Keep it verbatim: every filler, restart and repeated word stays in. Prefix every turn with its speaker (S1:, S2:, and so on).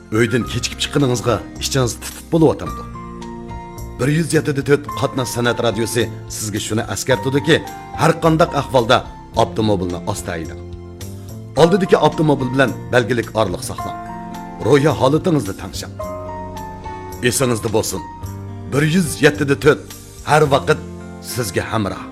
S1: uydan kechikib chiqqaningizga ichingiz titib bo'layotdi. bir yuz yetti nuqta to'rt qatnash san'at radiosi sizga shuni eskartadiki, har qanday ahvolda avtomobilni asta haydang. Oldidagi avtomobil bilan belgilik orliq saqlang. Ro'yi holatingizni tanishing. Esingizda bo'lsin. bir yuz yetti nuqta to'rt har vaqt sizga hamroh.